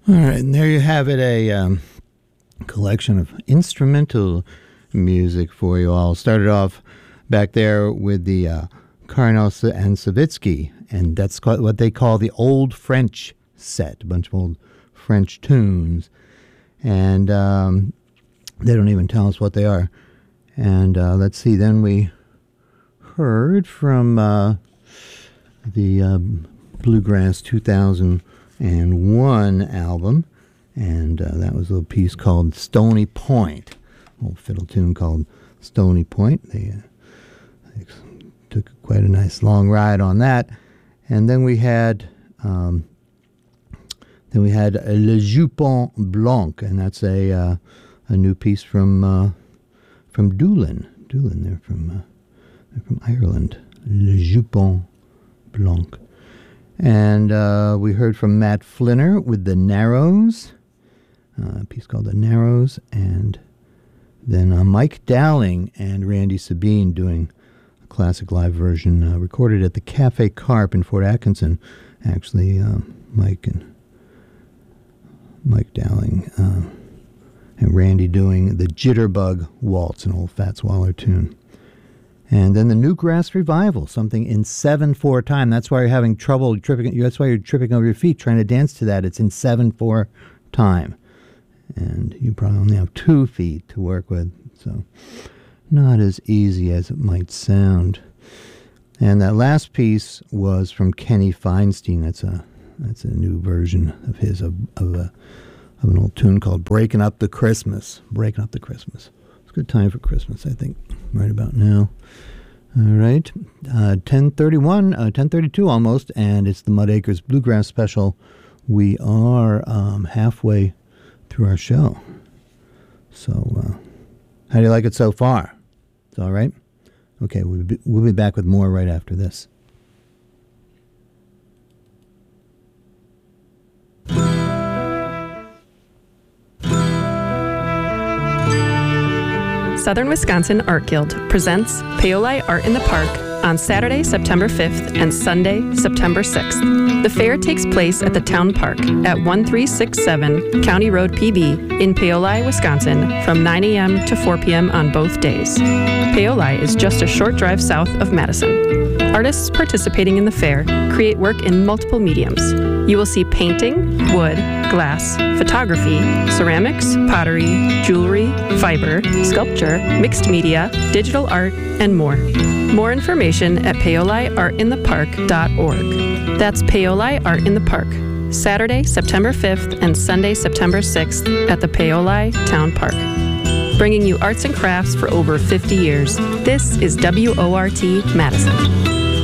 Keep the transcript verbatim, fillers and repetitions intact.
All right, and there you have it, a um, collection of instrumental music for you all. Started off back there with the uh, Carnel and Savitsky, and that's what they call the Old French set, a bunch of old French tunes. And um, they don't even tell us what they are. And uh, let's see, then we heard from uh, the um, Bluegrass two thousand one album, and uh, that was a little piece called Stony Point, old fiddle tune called Stony Point. They, uh, they took quite a nice long ride on that. And then we had um, then we had Le Jupon Blanc, and that's a uh, a new piece from uh, from Doolin. Doolin, they're from uh, they're from Ireland. Le Jupon Blanc. And uh, we heard from Matt Flinner with The Narrows, uh, a piece called The Narrows, and then uh, Mike Dowling and Randy Sabine doing a classic live version uh, recorded at the Cafe Carp in Fort Atkinson. Actually, uh, Mike and Mike Dowling uh, and Randy doing the Jitterbug Waltz, an old Fats Waller tune. And then the Newgrass Revival, something in seven four time. That's why you're having trouble tripping. That's why you're tripping over your feet trying to dance to that. It's in seven four time, and you probably only have two feet to work with, so not as easy as it might sound. And that last piece was from Kenny Feinstein. That's a that's a new version of his of of, a, of an old tune called "Breaking Up the Christmas." Breaking Up the Christmas. It's a good time for Christmas, I think, right about now. All right, uh, ten thirty-one, uh, ten thirty-two almost, and it's the Mud Acres Bluegrass Special. We are um, halfway through our show. So, uh, how do you like it so far? It's all right? Okay, we'll be, we'll be back with more right after this. Southern Wisconsin Art Guild presents Paoli Art in the Park on Saturday, September fifth and Sunday, September sixth. The fair takes place at the Town Park at one three six seven County Road P B in Paoli, Wisconsin from nine a.m. to four p.m. on both days. Paoli is just a short drive south of Madison. Artists participating in the fair create work in multiple mediums. You will see painting, wood, glass, photography, ceramics, pottery, jewelry, fiber, sculpture, mixed media, digital art, and more. More information at paoli art in the park dot org. That's Paoli Art in the Park, Saturday, September fifth and Sunday, September sixth at the Paoli Town Park. Bringing you arts and crafts for over fifty years. This is W O R T Madison.